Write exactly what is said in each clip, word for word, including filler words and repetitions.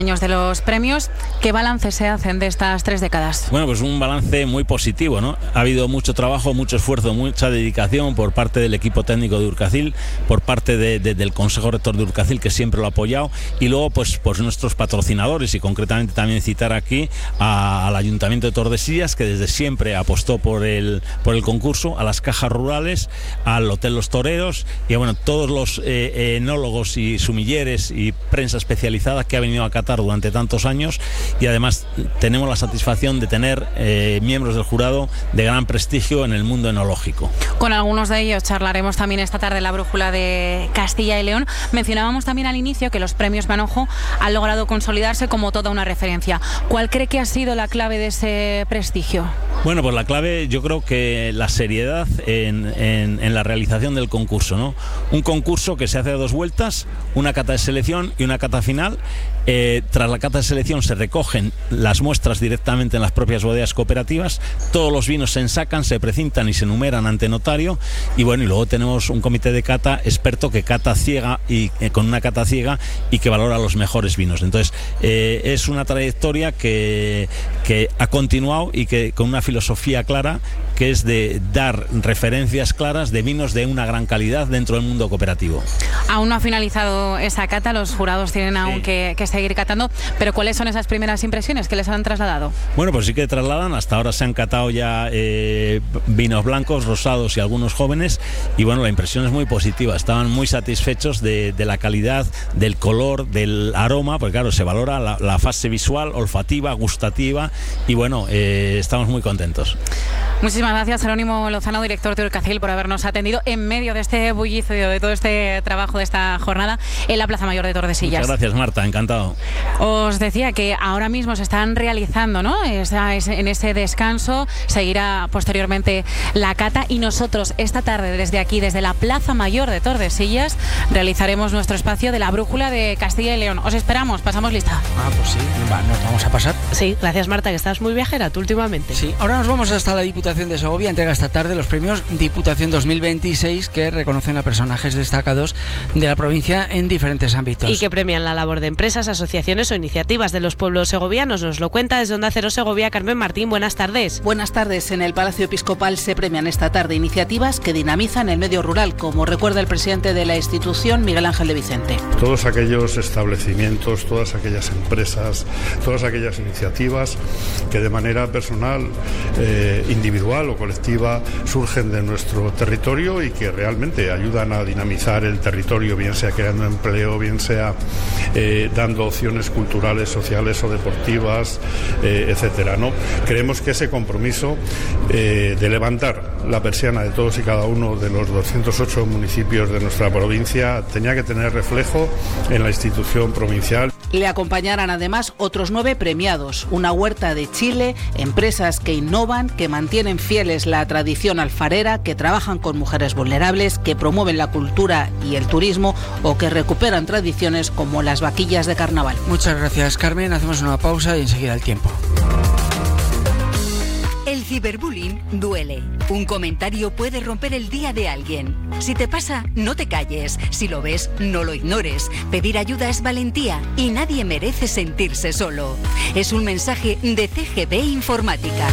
años de los premios. ¿Qué balance se hacen de estas tres décadas? Bueno, pues un balance muy positivo, ¿no? Ha habido mucho trabajo, mucho esfuerzo, mucha dedicación por parte del equipo técnico de Urkacil, por parte de, de, del Consejo Rector de Urkacil, que siempre lo ha apoyado, y luego pues, pues nuestros patrocinadores, y concretamente también citar aquí a, al Ayuntamiento de Tordesillas, que desde siempre apostó por el, por el concurso, a las cajas rurales, al Hotel Los Toreros, y bueno, todos los eh, enólogos y sumilleres y prensa especializada que ha venido a Qatar durante tantos años, y además tenemos la satisfacción de tener eh, miembros del jurado de gran prestigio en el mundo enológico. Con algunos de ellos charlaremos también esta tarde en la Brújula de Castilla y León. Mencionábamos también al inicio que los premios Manojo han logrado consolidarse como toda una referencia. ¿Cuál cree que ha sido la clave de ese prestigio? Bueno, pues la clave, yo creo que la seriedad en, en, en la realización del concurso, ¿no? Un concurso que se hace a dos vueltas, una cata de selección y una cata final. Eh, tras la cata de selección se recogen las muestras directamente en las propias bodegas cooperativas, todos los vinos se ensacan, se precintan y se numeran ante notario, y bueno, y luego tenemos un comité de cata experto que cata ciega y eh, con una cata ciega y que valora los mejores vinos. Entonces eh, es una trayectoria que, que ha continuado y que con una filosofía clara, que es de dar referencias claras de vinos de una gran calidad dentro del mundo cooperativo. Aún no ha finalizado esa cata, los jurados tienen aún sí. que, que seguir catando, pero ¿cuáles son esas primeras impresiones que les han trasladado? Bueno, pues sí que trasladan, hasta ahora se han catado ya eh, vinos blancos, rosados y algunos jóvenes, y bueno, la impresión es muy positiva, estaban muy satisfechos de, de la calidad, del color, del aroma, porque claro, se valora la, la fase visual, olfativa, gustativa, y bueno, eh, estamos muy contentos. Muchísimas gracias, Jerónimo Lozano, director de Urkacil, por habernos atendido en medio de este bullicio, de todo este trabajo, de esta jornada en la Plaza Mayor de Tordesillas. Muchas gracias, Marta, encantado. Os decía que ahora mismo se están realizando, ¿no? Esa, en ese descanso, seguirá posteriormente la cata, y nosotros esta tarde desde aquí, desde la Plaza Mayor de Tordesillas, realizaremos nuestro espacio de la Brújula de Castilla y León. Os esperamos, pasamos lista. Ah, pues sí, va, nos vamos a pasar. Sí, gracias, Marta, que estás muy viajera tú últimamente. Sí, ahora nos vamos hasta la Diputación de Segovia, entrega esta tarde los premios Diputación dos mil veintiséis, que reconocen a personajes destacados de la provincia en diferentes ámbitos. Y que premian la labor de empresas, asociaciones o iniciativas de los pueblos segovianos. Nos lo cuenta desde Onda Cero Segovia Carmen Martín. Buenas tardes. Buenas tardes. En el Palacio Episcopal se premian esta tarde iniciativas que dinamizan el medio rural, como recuerda el presidente de la institución, Miguel Ángel de Vicente. Todos aquellos establecimientos, todas aquellas empresas, todas aquellas iniciativas que de manera personal, eh, individual o colectiva surgen de nuestro territorio y que realmente ayudan a dinamizar el territorio, bien sea creando empleo, bien sea eh, dando opciones culturales, sociales o deportivas, eh, etcétera, ¿no? Creemos que ese compromiso eh, de levantar la persiana de todos y cada uno de los doscientos ocho municipios de nuestra provincia tenía que tener reflejo en la institución provincial. Le acompañarán además otros nueve premiados, una huerta de Chile, empresas que innovan, que mantienen fieles la tradición alfarera, que trabajan con mujeres vulnerables, que promueven la cultura y el turismo o que recuperan tradiciones como las vaquillas de carnaval. Muchas gracias, Carmen. Hacemos una pausa y enseguida el tiempo. El ciberbullying duele. Un comentario puede romper el día de alguien. Si te pasa, no te calles. Si lo ves, no lo ignores. Pedir ayuda es valentía y nadie merece sentirse solo. Es un mensaje de C G B Informática.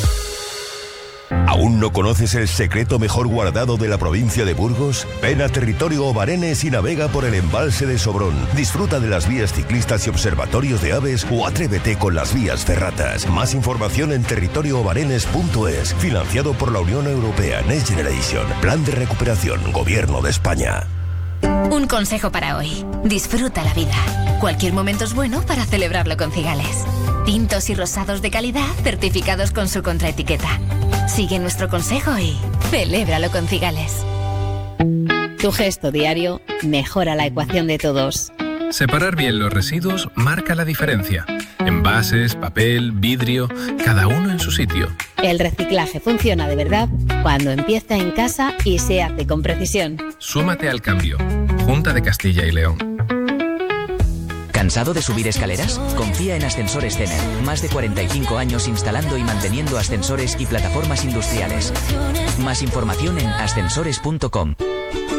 ¿Aún no conoces el secreto mejor guardado de la provincia de Burgos? Ven a Territorio Obarenes y navega por el embalse de Sobrón. Disfruta de las vías ciclistas y observatorios de aves o atrévete con las vías ferratas. Más información en territorio obarenes punto es. Financiado por la Unión Europea Next Generation. Plan de recuperación. Gobierno de España. Un consejo para hoy. Disfruta la vida. Cualquier momento es bueno para celebrarlo con Cigales. Tintos y rosados de calidad certificados con su contraetiqueta. Sigue nuestro consejo y celébralo con Cigales. Tu gesto diario mejora la ecuación de todos. Separar bien los residuos marca la diferencia. Envases, papel, vidrio, cada uno en su sitio. El reciclaje funciona de verdad cuando empieza en casa y se hace con precisión. Súmate al cambio. Junta de Castilla y León. ¿Cansado de subir escaleras? Confía en Ascensores Cener. Más de cuarenta y cinco años instalando y manteniendo ascensores y plataformas industriales. Más información en ascensores punto com.